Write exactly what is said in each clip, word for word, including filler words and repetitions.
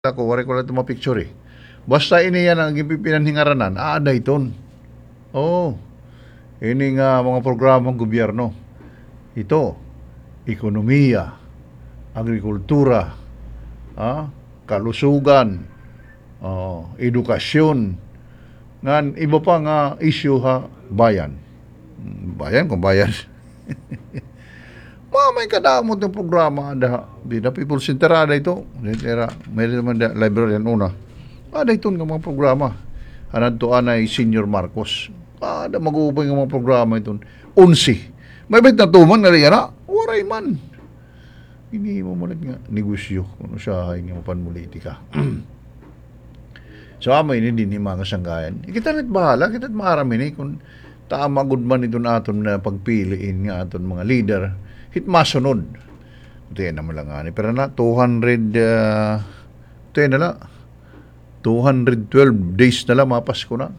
Ako, wari ko lang ito mapicture eh. Basta ini yan ang pinanhingaranan, aada iton. Oo. Ini nga mga programang gobyerno. Ito, ekonomiya, agrikultura, ah, kalusugan, oh, edukasyon, ngan iba pa nga issue ha, bayan. Bayan kung bayan. Ma, may kadamot ng programa ada di na People Center ada ito. Era, may naman da librarian una. Ada ito ng mga programa. Anan to anay Senior Marcos. Ada mag-uubay ng mga programa ito. Unsi. May bait na tuman nga riyan na. Waray man. Hindi mo mulit nga negosyo. Kung siya ay nga mapanmulitika. So, amay hindi ni mga kasanggayan. Kita na't bahala. Kita na't maaramin eh. Kung tama good man ito na aton na pagpiliin nga aton mga leader. Hit masunod. Ito yan naman lang nga. Pero na, two hundred, uh, ito yan na lang. two hundred twelve days na lang, mapas ko na.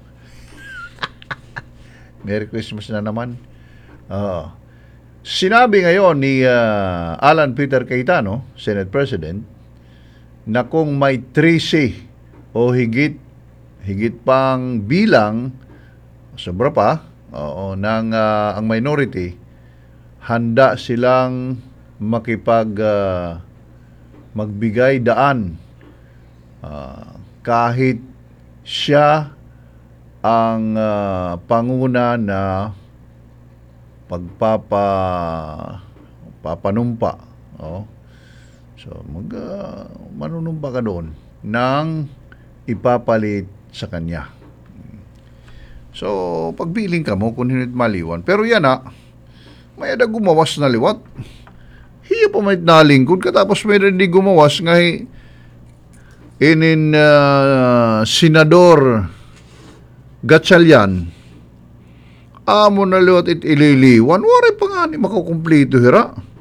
Merry Christmas na naman. Uh, sinabi ngayon ni uh, Alan Peter Cayetano, Senate President, na kung may three C o higit, higit pang bilang, sobra pa, oo, ng uh, ang minority, handa silang makipag uh, magbigay daan uh, kahit siya ang uh, panguna na pagpapa papanumpa, oh. So mag uh, manunumpa ka doon nang ipapalit sa kanya. So pagbiling ka mo kung hindi maliwan, pero yan na may ada gumawas na liwat. Hiya pa may nalingkod katapos may hindi gumawas nga inin uh, Senador Gatchalian. Amo na liwat it ililiwan. Wari pa nga ni makukumplito hira.